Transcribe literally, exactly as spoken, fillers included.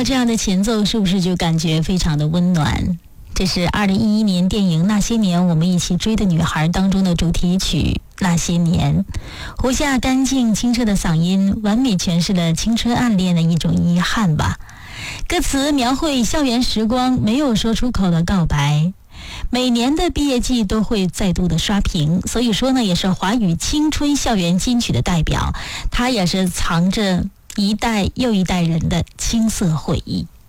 到这样的前奏，是不是就感觉非常的温暖？这是二零一一年电影《那些年，我们一起追的女孩》当中的主题曲《那些年》。胡夏干净清澈的嗓音，完美诠释了青春暗恋的一种遗憾吧。歌词描绘校园时光没有说出口的告白，每年的毕业季都会再度的刷屏，所以说呢，也是华语青春校园金曲的代表，它也是藏着一代又一代人的青涩回忆。